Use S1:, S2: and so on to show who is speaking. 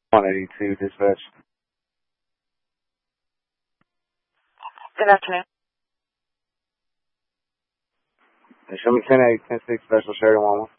S1: 182 dispatch.
S2: Good afternoon.
S1: Show me 10-8, 10-6 special Sheridan 1-1.